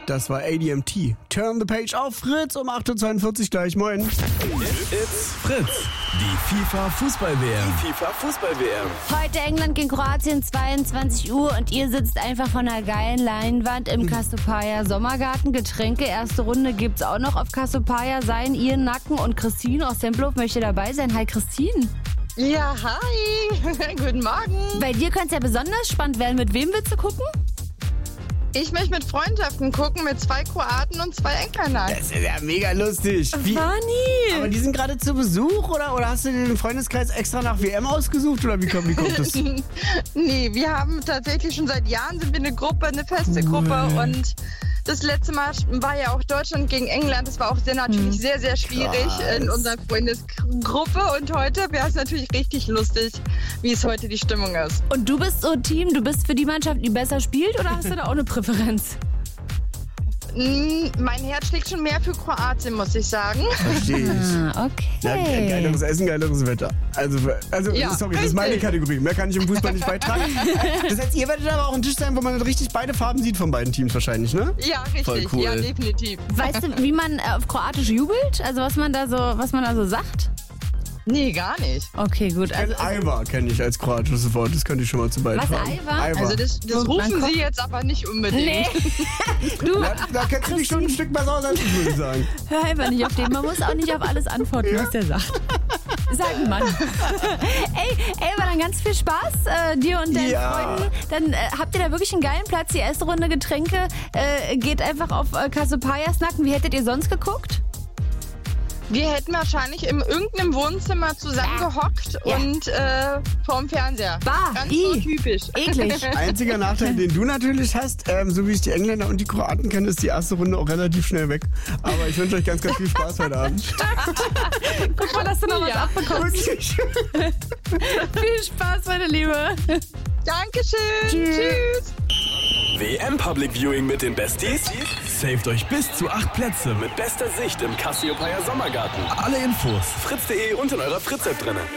Das war ADMT. Turn the Page auf Fritz um 8.42 Uhr gleich. Moin. It's Fritz. Die FIFA-Fußball-WM. Heute England gegen Kroatien, 22 Uhr und ihr sitzt einfach von einer geilen Leinwand im Cassiopeia Sommergarten. Getränke, erste Runde gibt's auch noch auf Cassiopeia. Seien ihr Nacken und Christine aus Tempelhof möchte dabei sein. Hi Christine. Ja, hi. Guten Morgen. Bei dir könnte es ja besonders spannend werden. Mit wem willst du gucken? Ich möchte mit Freundschaften gucken, mit 2 Kroaten und 2 Engländern. Das ist ja mega lustig. Funny. Aber die sind gerade zu Besuch oder hast du den Freundeskreis extra nach WM ausgesucht oder wie kommt das? Nee, wir haben tatsächlich schon seit Jahren sind wir eine Gruppe, eine feste Gruppe und das letzte Mal war ja auch Deutschland gegen England. Das war auch natürlich sehr, sehr schwierig in unserer Freundesgruppe und heute wäre es natürlich richtig lustig, wie es heute die Stimmung ist. Und du bist so Team, du bist für die Mannschaft, die besser spielt oder hast du da auch eine Präferenz? Mein Herz schlägt schon mehr für Kroatien, muss ich sagen. Verstehe ich. Okay. Ja, geileres Essen, geileres Wetter. Also Ja, sorry, das ist meine richtig. Kategorie. Mehr kann ich im Fußball nicht beitragen. Das heißt, ihr werdet aber auch ein Tisch sein, wo man richtig beide Farben sieht von beiden Teams wahrscheinlich, ne? Ja, richtig. Voll cool. Ja, definitiv. Weißt du, wie man auf Kroatisch jubelt? Also was man da so sagt? Nee, gar nicht. Okay, gut. Also, Aiva kenne ich als kroatisches Wort, das könnte ich schon mal zu beitragen. Was, Aiva? Also das rufen Sie jetzt aber nicht unbedingt. nee. Du, Da kennst du dich schon ein Stück besser aus als ich, würde ich sagen. hör einfach nicht auf den. Man muss auch nicht auf alles antworten, was der sagt. Sag ein Mann. Ey, aber dann ganz viel Spaß dir und deinen Freunden. Dann habt ihr da wirklich einen geilen Platz. Die erste Runde Getränke geht einfach auf Cassiopeia snacken. Wie hättet ihr sonst geguckt? Wir hätten wahrscheinlich in irgendeinem Wohnzimmer zusammengehockt und vorm Fernseher. Bah, Ganz so typisch. Eklig. Einziger Nachteil, den du natürlich hast, so wie ich die Engländer und die Kroaten kenne, ist die erste Runde auch relativ schnell weg. Aber ich wünsche euch ganz, ganz viel Spaß heute Abend. Guck mal, dass du noch was abbekommst. Wirklich. Viel Spaß, meine Liebe. Dankeschön. Tschüss. WM Public Viewing mit den Besties? Saved euch bis zu 8 Plätze mit bester Sicht im Cassiopeia Sommergarten. Alle Infos fritz.de und in eurer Fritz-App drinne.